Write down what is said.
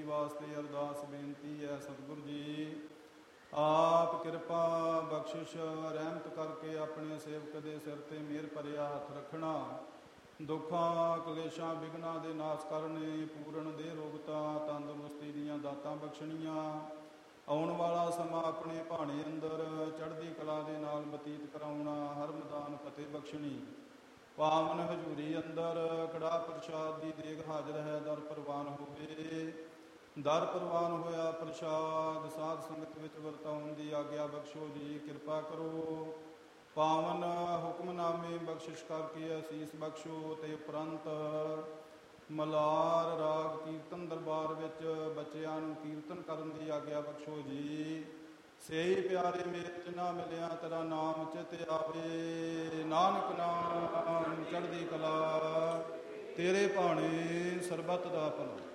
ਵਾਸਤੇ ਅਰਦਾਸ ਬੇਨਤੀ ਹੈ। ਸਤਿਗੁਰੂ ਜੀ ਆਪ ਕਿਰਪਾ ਬਖਸ਼ਿਸ਼ ਰਹਿਮਤ ਕਰਕੇ ਆਪਣੇ ਸੇਵਕ ਦੇ ਸਿਰ ਤੇ ਮਿਹਰ ਭਰਿਆ ਹੱਥ ਰੱਖਣਾ। ਦੁੱਖਾਂ ਕਲੇਸ਼ਾਂ ਵਿਘਨਾਂ ਦੇ ਨਾਸ਼ ਕਰਨੇ, ਪੂਰਨ ਦੇ ਰੋਗਤਾ ਤੰਦਰੁਸਤੀ ਦੀਆਂ ਦਾਤਾਂ ਬਖਸ਼ਣੀਆਂ। ਆਉਣ ਵਾਲਾ ਸਮਾਂ ਆਪਣੇ ਭਾਣੇ ਅੰਦਰ ਚੜ੍ਹਦੀ ਕਲਾ ਦੇ ਨਾਲ ਬਤੀਤ ਕਰਾਉਣਾ। ਹਰ ਮੈਦਾਨ ਫਤਿਹ ਬਖਸ਼ਣੀ। ਪਾਵਨ ਹਜ਼ੂਰੀ ਅੰਦਰ ਕੜਾਹ ਪ੍ਰਸ਼ਾਦ ਦੀ ਦੇਗ ਹਾਜ਼ਰ ਹੈ। ਦਰ ਪ੍ਰਵਾਨ ਹੋਵੇ। ਦਰ ਪ੍ਰਵਾਨ ਹੋਇਆ ਪ੍ਰਸ਼ਾਦ ਸਾਧ ਸੰਗਤ ਵਿੱਚ ਵਰਤਾਉਣ ਦੀ ਆਗਿਆ ਬਖਸ਼ੋ ਜੀ। ਕਿਰਪਾ ਕਰੋ ਪਾਵਨ ਹੁਕਮਨਾਮੇ ਬਖਸ਼ਿਸ਼ ਕਰਕੇ ਅਸੀਸ ਬਖਸ਼ੋ। ਤੇ ਉਪਰੰਤ ਮਲਾਰ ਰਾਗ ਕੀਰਤਨ ਦਰਬਾਰ ਵਿੱਚ ਬੱਚਿਆਂ ਨੂੰ ਕੀਰਤਨ ਕਰਨ ਦੀ ਆਗਿਆ ਬਖਸ਼ੋ ਜੀ। ਸਹੀ ਪਿਆਰੇ ਮੇਰੇ ਜਿਨ੍ਹਾਂ ਮਿਲਿਆ ਤੇਰਾ ਨਾਮ ਚਿਤ ਆਵੇ। ਨਾਨਕ ਨਾਮ ਚੜ੍ਹਦੀ ਕਲਾ ਤੇਰੇ ਭਾਣੇ ਸਰਬੱਤ ਦਾ ਭਲਾ।